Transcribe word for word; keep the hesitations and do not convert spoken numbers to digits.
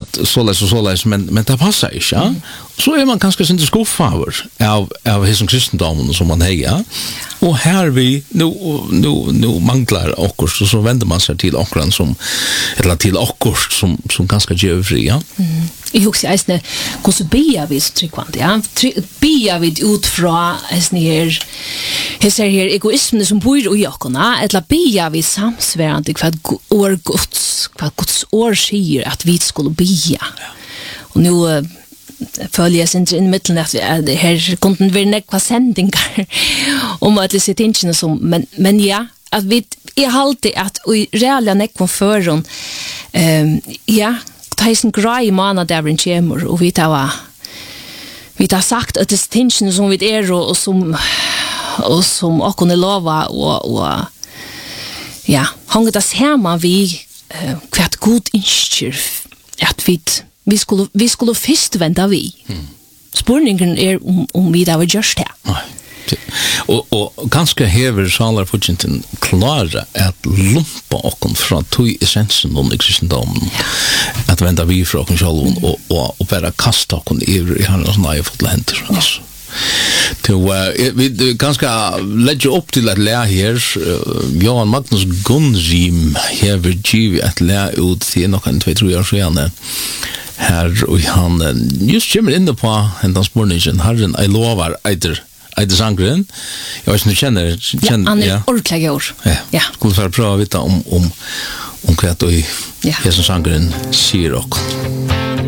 att således och således men men det passar inte ja. Mm. Så är man kanske inte skuffad av av hela kristendomen som man hejar. Och här vi nu nu nu manglar och så så vänder man sig till okran som eller till okkur som som ganska djurfri ja. Mm. Jag husker äsne hur så bia vi tryckvant ja. Bia vi ut från äsne här här ser här egoismen som bor i okkorna eller bia vi samsvärande för år Guds för Guds år säger att vi skulle bia. Och nu uh, följer jag inte in mitten att det här kunde vi nekva sändningar om att det sitter inte som men men ja att vi är alltid att i reella nekva förron ehm ja Tyson Gray mana där in chamber och vi tar vi tar sagt att distinction som vi är och som och som och kunde lova och och ja hänger det hemma vi uh, kvart god instyr att vi vi skulle vi skulle först vända vi. Mm. Spurningen är om om vi där just här. Nej. Och och ganska häver salar fortjänten klara att lumpa och från till essensen av kristendomen. Att vända vi från oss själva och och och bara kasta och i hans nya fotland alltså. To uh, vi ganska lägga upp till att lära här Johan Magnus Gunzim häver givet att lära ut till någon två tre år sedan. Här och han just kommer in på den spårningen Herren I lovar eider eider sangren. Jag vet inte känner känner ja. Ja. Ordentliga år. Ja. Ja. Skulle få prova vita om om om kvart och i ja. Sangren säger också.